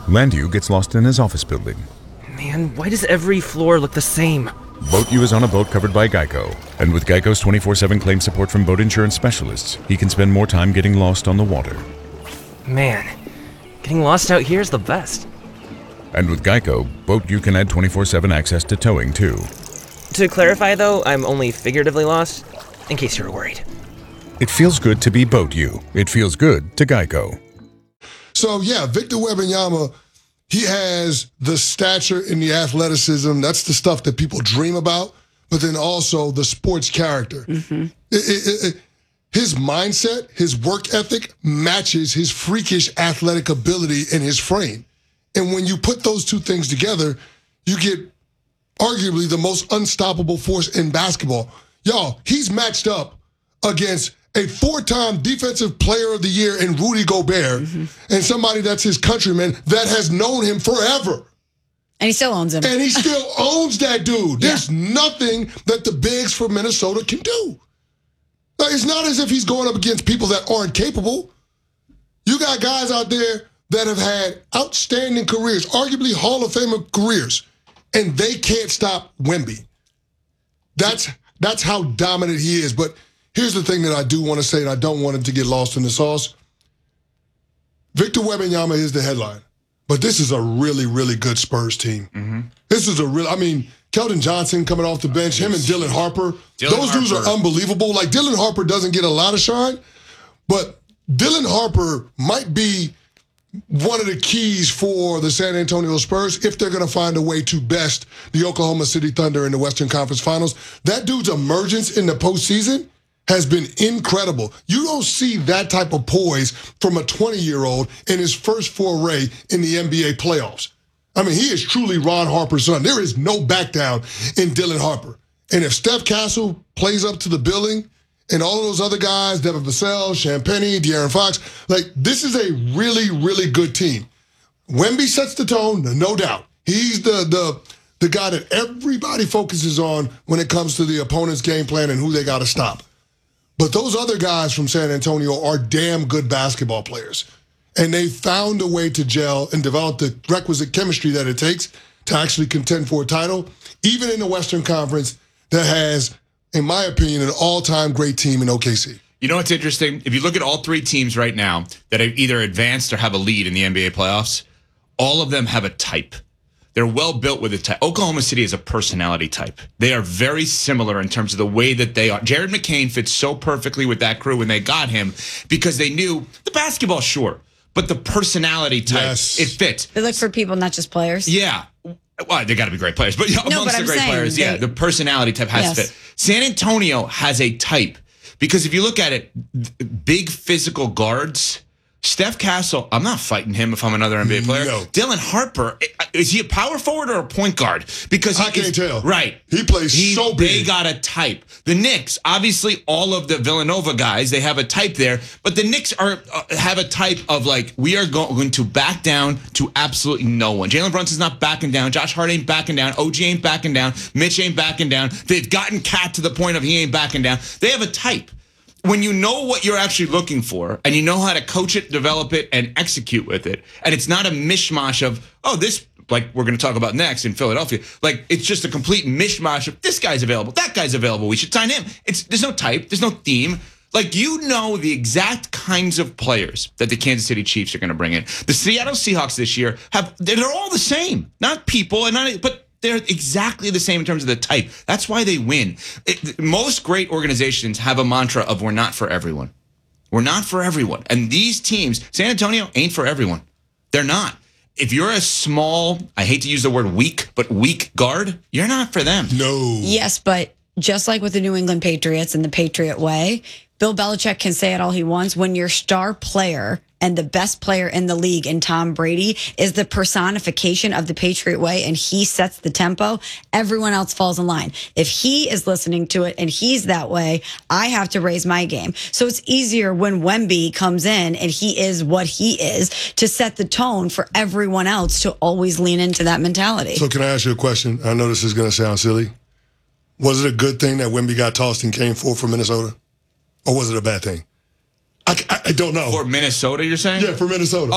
Landu gets lost in his office building. Man, why does every floor look the same? Boat U is on a boat covered by Geico, and with Geico's 24/7 claim support from boat insurance specialists, he can spend more time getting lost on the water. Man, getting lost out here is the best. And with Geico, Boat U can add 24/7 access to towing too. To clarify though, I'm only figuratively lost, in case you were worried. It feels good to be Boat U. It feels good to Geico. So yeah, Victor Wembanyama, he has the stature and the athleticism. That's the stuff that people dream about. But then also the sports character. His mindset, his work ethic matches his freakish athletic ability and his frame. And when you put those two things together, you get arguably the most unstoppable force in basketball. Y'all, he's matched up against a 4-time Defensive Player of the Year in Rudy Gobert, and somebody that's his countryman that has known him forever. And he still owns him. And he still owns that dude. There's nothing that the bigs from Minnesota can do. Like, it's not as if he's going up against people that aren't capable. You got guys out there that have had outstanding careers, arguably Hall of Fame careers, and they can't stop Wemby. That's how dominant he is. But here's the thing that I do want to say, and I don't want him to get lost in the sauce. Victor Wembanyama is the headline, but this is a really, really good Spurs team. This is Keldon Johnson coming off the bench, him and Dylan Harper. Those dudes are unbelievable. Like, Dylan Harper doesn't get a lot of shine, but Dylan Harper might be one of the keys for the San Antonio Spurs if they're going to find a way to best the Oklahoma City Thunder in the Western Conference Finals. That dude's emergence in the postseason has been incredible. You don't see that type of poise from a 20-year-old in his first foray in the NBA playoffs. I mean, he is truly Ron Harper's son. There is no back down in Dylan Harper. And if Steph Castle plays up to the billing, and all of those other guys, Devin Vassell, Champagnie, De'Aaron Fox, like, this is a really, really good team. Wemby sets the tone, no doubt. He's the guy that everybody focuses on when it comes to the opponent's game plan and who they got to stop. But those other guys from San Antonio are damn good basketball players. And they found a way to gel and develop the requisite chemistry that it takes to actually contend for a title, even in the Western Conference that has, in my opinion, an all-time great team in OKC. You know what's interesting? If you look at all three teams right now that have either advanced or have a lead in the NBA playoffs, all of them have a type. They're well built with a type. Oklahoma City is a personality type. They are very similar in terms of the way that they are. Jared McCain fits so perfectly with that crew when they got him because they knew the basketball, sure, but the personality type, it fits. They look for people, not just players. Yeah. Well, they got to be great players, but amongst the great players, the personality type has to fit. San Antonio has a type because if you look at it, big physical guards. Steph Castle, I'm not fighting him if I'm another NBA player. No. Dylan Harper, is he a power forward or a point guard? Because I can't tell. Right. He plays so big. They got a type. The Knicks, obviously all of the Villanova guys, they have a type there. But the Knicks have a type of like, we are going to back down to absolutely no one. Jalen Brunson's not backing down. Josh Hart ain't backing down. OG ain't backing down. Mitch ain't backing down. They've gotten Cat to the point of he ain't backing down. They have a type. When you know what you're actually looking for and you know how to coach it, develop it, and execute with it, and it's not a mishmash of, this, like we're going to talk about next in Philadelphia, like it's just a complete mishmash of this guy's available, that guy's available, we should sign him. There's no type, there's no theme. Like, you know the exact kinds of players that the Kansas City Chiefs are going to bring in. The Seattle Seahawks this year they're all the same, not people, but they're exactly the same in terms of the type. That's why they win. Most great organizations have a mantra of we're not for everyone. We're not for everyone. And these teams, San Antonio ain't for everyone. They're not. If you're a small, I hate to use the word weak, but weak guard, you're not for them. No. Yes, but just like with the New England Patriots and the Patriot way, Bill Belichick can say it all he wants. When your star player and the best player in the league in Tom Brady is the personification of the Patriot way and he sets the tempo, everyone else falls in line. If he is listening to it and he's that way, I have to raise my game. So it's easier when Wemby comes in and he is what he is to set the tone for everyone else to always lean into that mentality. So can I ask you a question? I know this is going to sound silly. Was it a good thing that Wemby got tossed and came forth from Minnesota? Or was it a bad thing? I don't know. For Minnesota, you're saying? Yeah, for Minnesota.